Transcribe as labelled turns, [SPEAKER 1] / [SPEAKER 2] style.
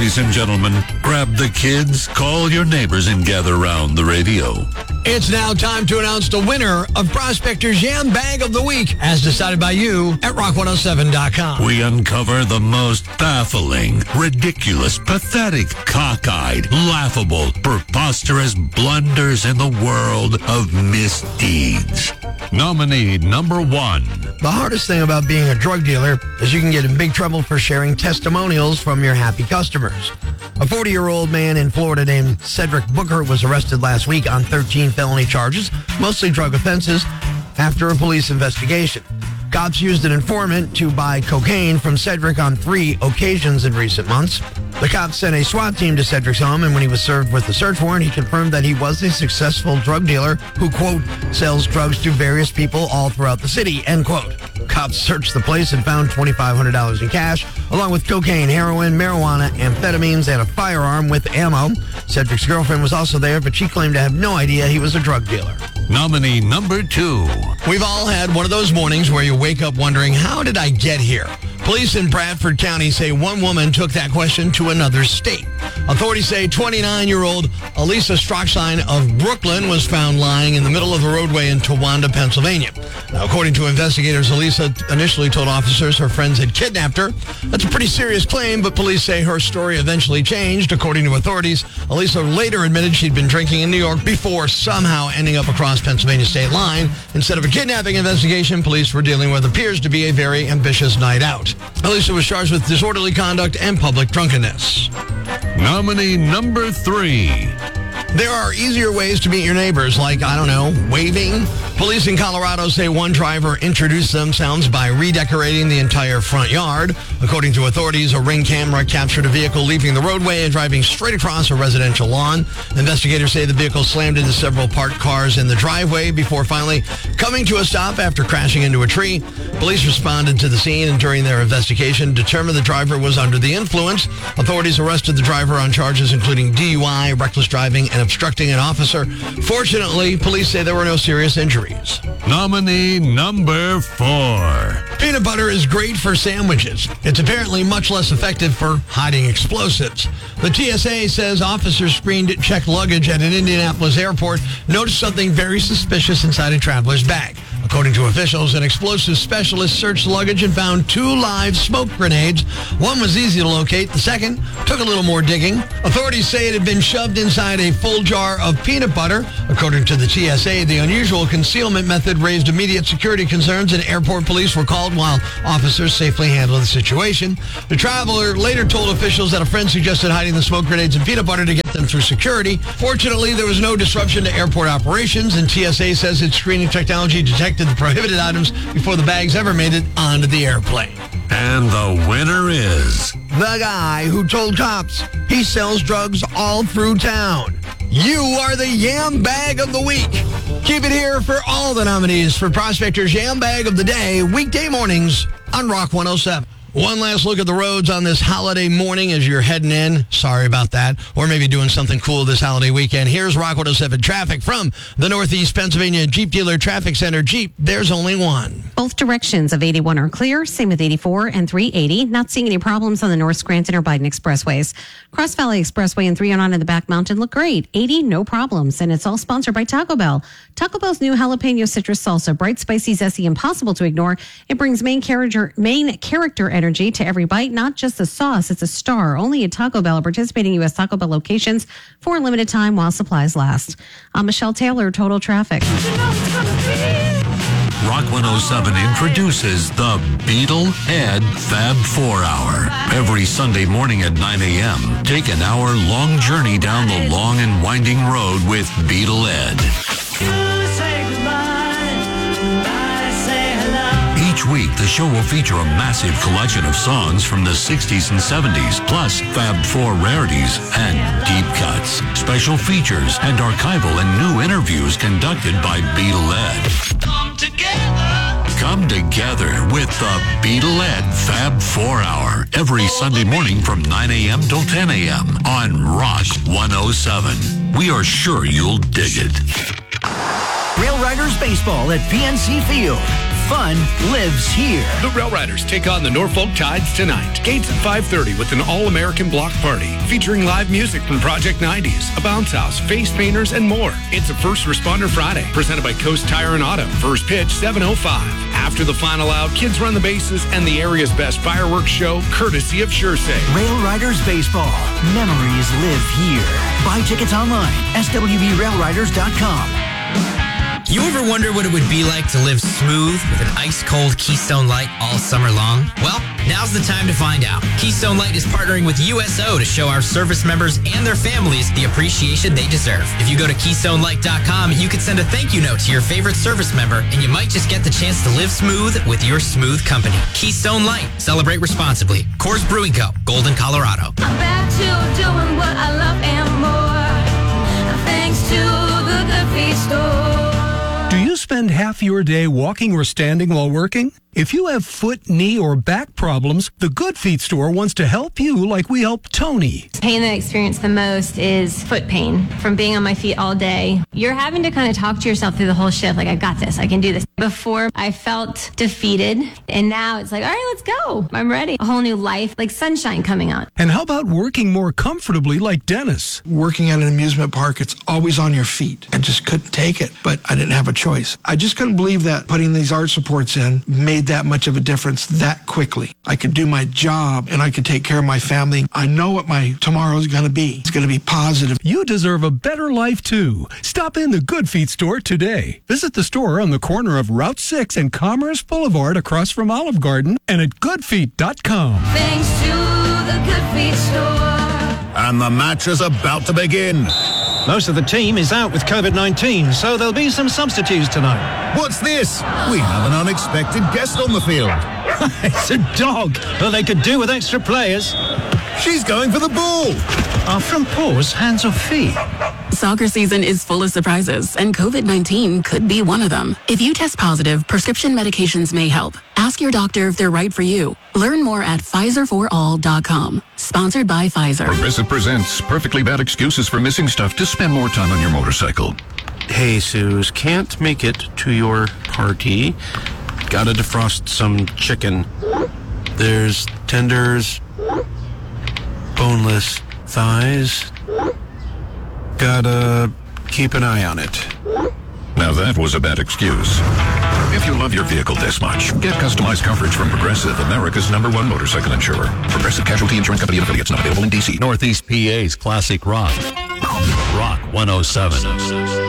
[SPEAKER 1] Ladies and gentlemen, grab the kids, call your neighbors, and gather around the radio.
[SPEAKER 2] It's now time to announce the winner of Prospector's Yam Bag of the Week, as decided by you at rock107.com.
[SPEAKER 1] We uncover the most baffling, ridiculous, pathetic, cockeyed, laughable, preposterous blunders in the world of misdeeds. Nominee number 1.
[SPEAKER 2] The hardest thing about being a drug dealer is you can get in big trouble for sharing testimonials from your happy customers. A 40-year-old man in Florida named Cedric Booker was arrested last week on 13 felony charges, mostly drug offenses, after a police investigation. Cops used an informant to buy cocaine from Cedric on 3 occasions in recent months. The cops sent a SWAT team to Cedric's home, and when he was served with a search warrant, he confirmed that he was a successful drug dealer who, quote, sells drugs to various people all throughout the city, end quote. Cops searched the place and found $2,500 in cash, along with cocaine, heroin, marijuana, amphetamines, and a firearm with ammo. Cedric's girlfriend was also there, but she claimed to have no idea he was a drug dealer.
[SPEAKER 1] Nominee number 2.
[SPEAKER 2] We've all had one of those mornings where you wake up wondering, how did I get here? Police in Bradford County say one woman took that question to another state. Authorities say 29-year-old Elisa Strockstein of Brooklyn was found lying in the middle of the roadway in Towanda, Pennsylvania. Now, according to investigators, Elisa initially told officers her friends had kidnapped her. That's a pretty serious claim, but police say her story eventually changed. According to authorities, Elisa later admitted she'd been drinking in New York before somehow ending up across Pennsylvania state line. Instead of a kidnapping investigation, police were dealing with what appears to be a very ambitious night out. Elisa was charged with disorderly conduct and public drunkenness.
[SPEAKER 1] Nominee number 3.
[SPEAKER 2] There are easier ways to meet your neighbors, like, I don't know, waving. Police in Colorado say one driver introduced themselves by redecorating the entire front yard. According to authorities, a Ring camera captured a vehicle leaving the roadway and driving straight across a residential lawn. Investigators say the vehicle slammed into several parked cars in the driveway before finally coming to a stop after crashing into a tree. Police responded to the scene and during their investigation determined the driver was under the influence. Authorities arrested the driver on charges including DUI, reckless driving, and obstructing an officer. Fortunately, police say there were no serious injuries.
[SPEAKER 1] Nominee number 4.
[SPEAKER 2] Peanut butter is great for sandwiches. It's apparently much less effective for hiding explosives. The TSA says officers screened checked luggage at an Indianapolis airport noticed something very suspicious inside a traveler's bag. According to officials, an explosive specialist searched luggage and found 2 live smoke grenades. One was easy to locate. The second took a little more digging. Authorities say it had been shoved inside a full jar of peanut butter. According to the TSA, the unusual concealment method raised immediate security concerns and airport police were called while officers safely handled the situation. The traveler later told officials that a friend suggested hiding the smoke grenades in peanut butter to get them through security. Fortunately, there was no disruption to airport operations, and TSA says its screening technology detected the prohibited items before the bags ever made it onto the airplane.
[SPEAKER 1] And the winner is
[SPEAKER 2] the guy who told cops he sells drugs all through town. You are the Yam Bag of the Week. Keep it here for all the nominees for Prospector's Yam Bag of the Day, weekday mornings on Rock 107. One last look at the roads on this holiday morning as you're heading in. Sorry about that. Or maybe doing something cool this holiday weekend. Here's Rock 107 traffic from the Northeast Pennsylvania Jeep Dealer Traffic Center. Jeep, there's only one.
[SPEAKER 3] Both directions of 81 are clear. Same with 84 and 380. Not seeing any problems on the North Scranton or Biden Expressways. Cross Valley Expressway and 309 in the Back Mountain look great. 80, no problems. And it's all sponsored by Taco Bell. Taco Bell's new jalapeno citrus salsa. Bright, spicy, zesty, impossible to ignore. It brings main character energy to every bite, not just the sauce. It's a star. Only at Taco Bell, participating U.S. Taco Bell locations for a limited time while supplies last. I'm Michelle Taylor, Total Traffic.
[SPEAKER 1] Rock 107 introduces the Beetlehead Fab 4 Hour. Every Sunday morning at 9 a.m., take an hour-long journey down the long and winding road with Beetlehead. Each week, the show will feature a massive collection of songs from the 60s and 70s, plus Fab 4 rarities and deep cuts, special features, and archival and new interviews conducted by Beetlehead. Come together with the Beetlehead Fab 4 Hour every Sunday morning from 9 a.m. till 10 a.m. on Rock 107. We are sure you'll dig it.
[SPEAKER 4] Rail Riders Baseball at PNC Field. fun lives here.
[SPEAKER 5] The Rail Riders take on the Norfolk Tides tonight. Gates at 5:30 with an all-American block party featuring live music from Project 90s, a bounce house, face painters, and more. It's a First Responder Friday, presented by Coast Tire and Auto. First pitch, 7:05. After the final out, kids run the bases and the area's best fireworks show, courtesy of SureSafe.
[SPEAKER 4] Rail Riders Baseball. Memories live here. Buy tickets online. SWVRailriders.com.
[SPEAKER 6] You ever wonder what it would be like to live smooth with an ice-cold Keystone Light all summer long? Well, now's the time to find out. Keystone Light is partnering with USO to show our service members and their families the appreciation they deserve. If you go to KeystoneLight.com, you can send a thank you note to your favorite service member, and you might just get the chance to live smooth with your smooth company. Keystone Light. Celebrate responsibly. Coors Brewing Co., Golden, Colorado.
[SPEAKER 7] I'm back to doing what I love and more, thanks to the Good Feet store.
[SPEAKER 8] Do you spend half your day walking or standing while working? If you have foot, knee, or back problems, the Good Feet store wants to help you like we helped Tony.
[SPEAKER 9] The pain that I experience the most is foot pain from being on my feet all day. You're having to kind of talk to yourself through the whole shift, like, I got this, I can do this. Before, I felt defeated, and now it's like, all right, let's go. I'm ready. A whole new life, like sunshine coming out.
[SPEAKER 8] And how about working more comfortably like Dennis?
[SPEAKER 10] Working at an amusement park, it's always on your feet. I just couldn't take it, but I didn't have a choice. I just couldn't believe that putting these arch supports in made that much of a difference that quickly. I could do my job and I could take care of my family. I know what my tomorrow is going to be. It's going to be positive.
[SPEAKER 8] You deserve a better life too. Stop in the Good Feet store today. Visit the store on the corner of Route 6 and Commerce Boulevard across from Olive Garden and at goodfeet.com.
[SPEAKER 7] Thanks to the Good Feet store.
[SPEAKER 1] And the match is about to begin.
[SPEAKER 11] Most of the team is out with COVID-19, so there'll be some substitutes tonight.
[SPEAKER 1] What's this? We have an unexpected guest on the field.
[SPEAKER 11] It's a dog. Well, they could do with extra players.
[SPEAKER 1] She's going for the ball.
[SPEAKER 11] Are front paws hands or feet?
[SPEAKER 12] Soccer season is full of surprises, and COVID-19 could be one of them. If you test positive, prescription medications may help. Ask your doctor if they're right for you. Learn more at PfizerForAll.com. Sponsored by Pfizer.
[SPEAKER 1] Progressive presents Perfectly Bad Excuses for Missing Stuff to Spend More Time on Your Motorcycle.
[SPEAKER 13] Hey, Suze, can't make it to your party. Gotta defrost some chicken. There's tenders, boneless thighs. Gotta keep an eye on it.
[SPEAKER 1] Now that was a bad excuse. If you love your vehicle this much, get customized coverage from Progressive, America's #1 motorcycle insurer. Progressive Casualty Insurance Company and affiliates, not available in D.C.
[SPEAKER 14] Northeast PA's Classic Rock. Rock 107.